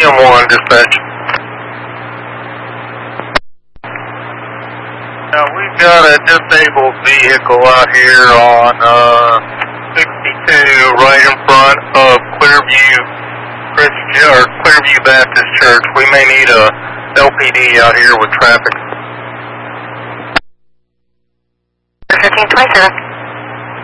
1, dispatch. Now we've got a disabled vehicle out here on 62 right in front of Clearview Baptist Church. We may need a LPD out here with traffic. 1527.